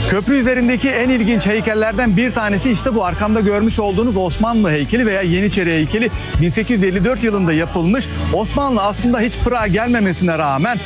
Köprü üzerindeki en ilginç heykellerden bir tanesi işte bu arkamda görmüş olduğunuz Osmanlı heykeli veya Yeniçeri heykeli. 1854 yılında yapılmış. Osmanlı aslında hiç Prag'a gelmemesine rağmen